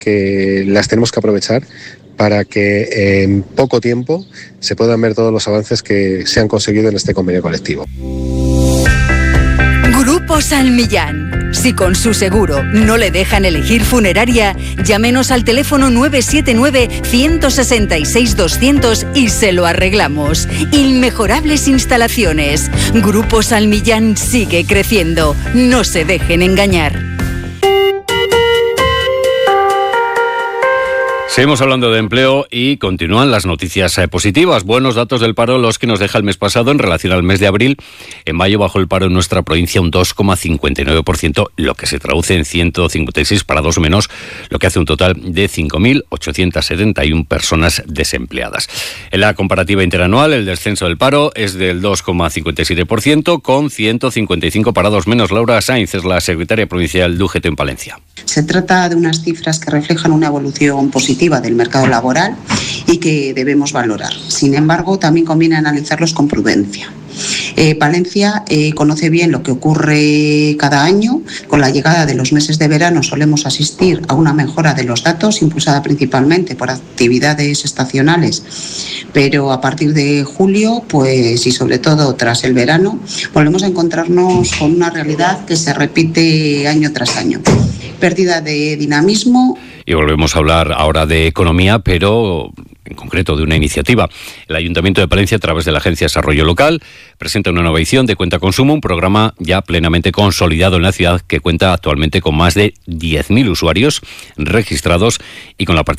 que las tenemos que aprovechar para que en poco tiempo se puedan ver todos los avances que se han conseguido en este convenio colectivo. Grupo San Millán. Si con su seguro no le dejan elegir funeraria, llámenos al teléfono 979-166-200 y se lo arreglamos. Inmejorables instalaciones. Grupo San Millán sigue creciendo. No se dejen engañar. Seguimos hablando de empleo y continúan las noticias positivas. Buenos datos del paro los que nos deja el mes pasado en relación al mes de abril. En mayo bajó el paro en nuestra provincia un 2,59%, lo que se traduce en 156 parados menos, lo que hace un total de 5.871 personas desempleadas. En la comparativa interanual, el descenso del paro es del 2,57%, con 155 parados menos. Laura Sainz es la secretaria provincial de UGT en Palencia. Se trata de unas cifras que reflejan una evolución positiva del mercado laboral y que debemos valorar. Sin embargo, también conviene analizarlos con prudencia. Palencia conoce bien lo que ocurre cada año. Con la llegada de los meses de verano solemos asistir a una mejora de los datos, impulsada principalmente por actividades estacionales, pero a partir de julio, pues, y sobre todo tras el verano, volvemos a encontrarnos con una realidad que se repite año tras año. Pérdida de dinamismo. Y volvemos a hablar ahora de economía, pero en concreto de una iniciativa. El Ayuntamiento de Palencia, a través de la Agencia de Desarrollo Local, presenta una nueva edición de Cuenta Consumo, un programa ya plenamente consolidado en la ciudad que cuenta actualmente con más de 10.000 usuarios registrados y con la participación